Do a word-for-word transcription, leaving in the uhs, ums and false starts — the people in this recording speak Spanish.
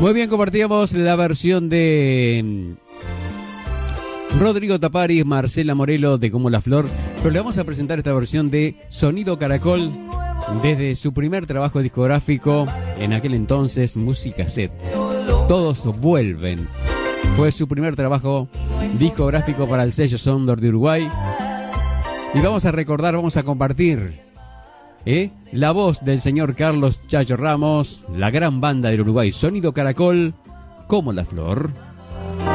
Muy bien, compartíamos la versión de Rodrigo Tapari, Marcela Morelo de Como la Flor, pero le vamos a presentar esta versión de Sonido Caracol desde su primer trabajo discográfico, en aquel entonces Musicaset. Todos vuelven. Fue su primer trabajo discográfico para el sello Sondor de Uruguay. Y vamos a recordar, vamos a compartir ¿eh? la voz del señor Carlos Chacho Ramos, la gran banda del Uruguay, Sonido Caracol, Como la Flor.